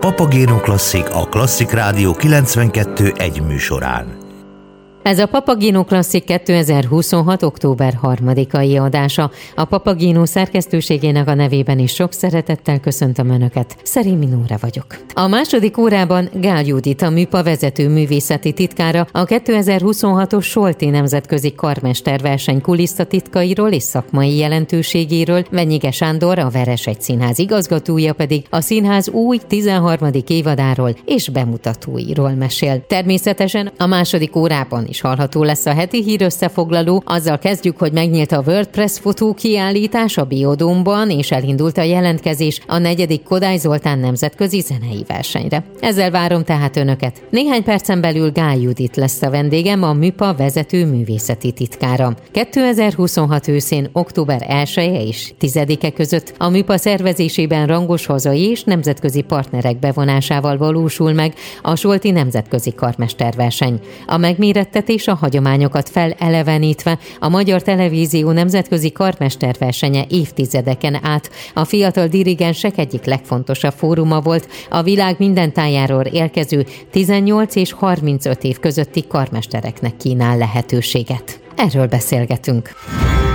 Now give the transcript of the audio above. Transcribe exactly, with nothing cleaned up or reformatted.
Papagéno Klasszik a Klasszik Rádió kilencvenkettő egy műsorán. Ez a Papagéno Klasszik kétezer-huszonhat. október harmadikai adása. A Papagéno szerkesztőségének a nevében is sok szeretettel köszöntöm Önöket. Szerémi Nóra vagyok. A második órában Gál Judit, a MÜPA vezető művészeti titkára a kétezer-huszonhatos Solti Nemzetközi Karmesterverseny kulisszatitkairól és szakmai jelentőségéről, Venyige Sándor, a Veresegy Színház igazgatója pedig a színház új tizenharmadik évadáról és bemutatóiról mesél. Természetesen a második órában is hallható lesz a heti hír összefoglaló. Azzal kezdjük, hogy megnyílt a WordPress fotókiállítás a Biodómban, és elindult a jelentkezés a negyedik Kodály Zoltán nemzetközi zenei versenyre. Ezzel várom tehát Önöket. Néhány percen belül Gál Judit lesz a vendégem, a MÜPA vezető művészeti titkára. kétezer-huszonhat őszén október elseje és tizedike között a MÜPA szervezésében rangos hazai és nemzetközi partnerek bevonásával valósul meg a Solti Nemzetközi Karmesterverseny. A megmérettetés a hagyományokat felelevenítve a Magyar Televízió nemzetközi karmesterversenye évtizedeken át a fiatal dirigensek egyik legfontosabb fóruma volt, a világ minden tájáról érkező tizennyolc és harmincöt év közötti karmestereknek kínál lehetőséget. Erről beszélgetünk.